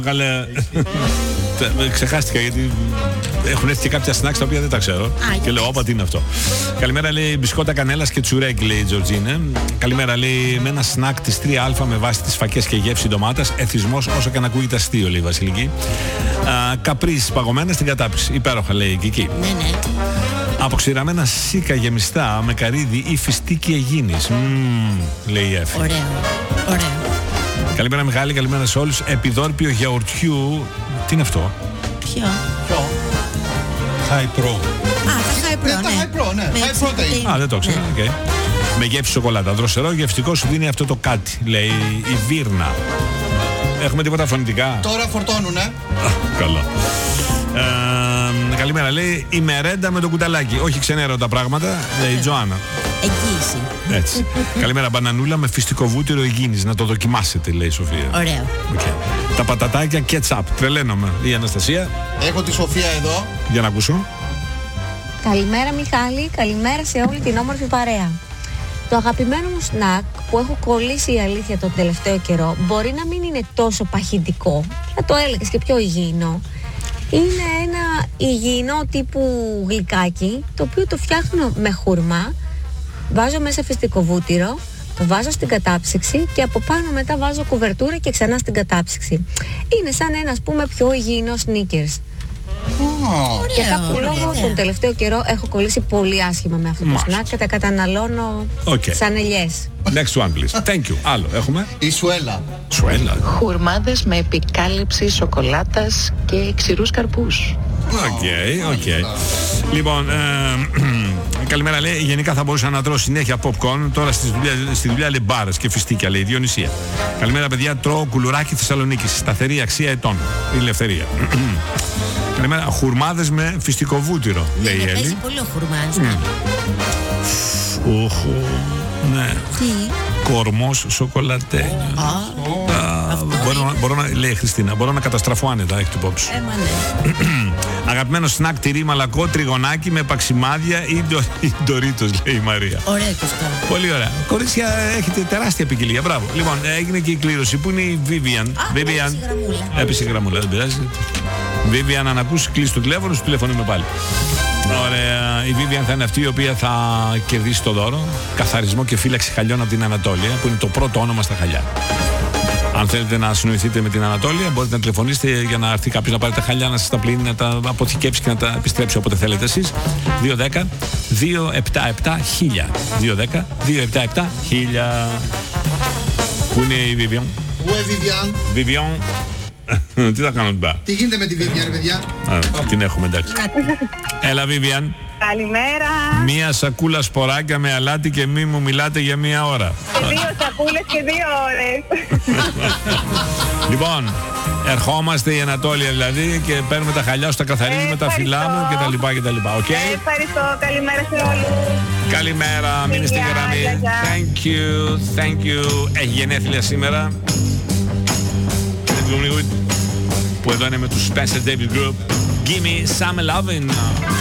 Καλέ. Ξεχάστηκα γιατί έχουν έρθει και κάποια snacks τα οποία δεν τα ξέρω. Και λέω, όπα, τι είναι αυτό. Καλημέρα, λέει, μπισκότα κανέλας και τσουρέκι, λέει η Τζορτζίνε. Καλημέρα, λέει, με ένα snack της 3α με βάση τις φακές και γεύση ντομάτας. Εθισμός όσο και να ακούγεται αστείο, λέει η Βασιλική. Καπρίς παγωμένα στην κατάψυξη. Υπέροχα, λέει η Κική. Ναι. Αποξηραμένα σίκα γεμιστά με καρύδι ή φιστίκι αιγίνης. Λέει η Εφη. Ωραίο. Καλημέρα, Μιχάλη, καλημέρα σε όλους. Επιδόρπιο γιαουρτιού. Τι είναι αυτό? Ποιο? High Pro. Τα High Pro, ναι. High Pro, ναι. High Protein. Δεν το ξέρω. Okay. Με γεύση σοκολάτα. Δροσερό γευστικό σου δίνει αυτό το κάτι, λέει η Βίρνα. Έχουμε τίποτα φωνητικά? Τώρα φορτώνουνε. Καλά. Καλημέρα, λέει η μερέντα με το κουταλάκι. Όχι ξενέρωτα πράγματα, λέει η Τζοάννα. Εγγύηση. Έτσι. Καλημέρα, μπανανούλα με φυστικό βούτυρο υγιεινής. Να το δοκιμάσετε, λέει η Σοφία. Ωραίο. Okay. Τα πατατάκια κέτσαπ. Τρελαίνομαι. Η Αναστασία. Έχω τη Σοφία εδώ. Για να ακούσω. Καλημέρα, Μιχάλη. Καλημέρα σε όλη την όμορφη παρέα. Το αγαπημένο μου σνακ που έχω κολλήσει, η αλήθεια, τον τελευταίο καιρό, μπορεί να μην είναι τόσο παχυντικό, θα το έλεγες και πιο υγιεινό. Είναι ένα υγιεινό τύπου γλυκάκι, το οποίο το φτιάχνω με χούρμα, βάζω μέσα φυστικό βούτυρο, το βάζω στην κατάψυξη και από πάνω μετά βάζω κουβερτούρα και ξανά στην κατάψυξη. Είναι σαν ένα, ας πούμε, πιο υγιεινό sneakers. Για κάποιο λόγο τον τελευταίο καιρό έχω κολλήσει πολύ άσχημα με αυτό το σνακ και τα καταναλώνω σαν ελιές. Next one, please. Thank you. Άλλο έχουμε. Η Σουέλα. Χουρμάδες με επικάλυψη σοκολάτας και ξηρούς καρπούς. Οκ. Λοιπόν, καλημέρα, λέει. Γενικά θα μπορούσα να τρώω συνέχεια popcorn. Τώρα στη δουλειά λέει μπάρες και φιστίκια, λέει η Διονυσία. Καλημέρα, παιδιά. Τρώω κουλουράκι Θεσσαλονίκη. Σταθερή αξία ετών. Η ελευθερία. Καλημέρα. Χουρμάδες με φυστικό βούτυρο, λέει η Έλλη. Παίζει πολύ ο χουρμάς. Ναι. Τι? Κορμός σοκολατένιο. Μπορώ να, λέει η Χριστίνα, μπορώ να καταστραφώ άνετα, έχει την υπόψη. Αγαπημένο σνακ, τυρί μαλακό, τριγωνάκι με παξιμάδια ή ντορίτος, λέει η Μαρία. Ωραία και αυτό. Πολύ ωραία. Κορίτσια, έχετε τεράστια ποικιλία. Μπράβο. Λοιπόν, έγινε και η κλήρωση. Πού είναι η Vivian? Vivian. Έπεσε η γραμμούλα, δεν πειράζει. Vivian, αν ακούσει, κλείσει το τηλέφωνο, σου τηλεφωνούμε πάλι. Ωραία. Η Vivian θα είναι αυτή η οποία θα κερδίσει το δώρο. Καθαρισμό και φύλαξη χαλιών από την Ανατόλια, που είναι το πρώτο όνομα στα χαλιά. Αν θέλετε να συνοηθείτε με την Ανατόλια, μπορείτε να τηλεφωνήσετε για να έρθει κάποιος να πάρει τα χαλιά, να σας τα πλύνει, να τα αποθηκεύσει και να τα επιστρέψει όποτε θέλετε εσείς. 210-277-1000. 210-277-1000. Πού είναι η Vivian? Πού είναι η Vivian? Vivian. Τι θα κάνω μπα? Τι γίνεται με τη Vivian, παιδιά? Την έχουμε, εντάξει. Έλα, Vivian. Καλημέρα. Μία σακούλα σποράκια με αλάτι και μη μου μιλάτε για μία ώρα. 2 σακούλες και 2 ώρες. Λοιπόν, ερχόμαστε η Ανατόλια δηλαδή και παίρνουμε τα χαλιά σου, τα καθαρίζουμε, τα φυλάμε κτλ. Ευχαριστώ. Καλημέρα σε όλους. Καλημέρα, μείνε στην γραμμή. Thank you. Έχει γενέθλια σήμερα. Που εδώ είναι με τους Spencer David Group. Give me some lovin'.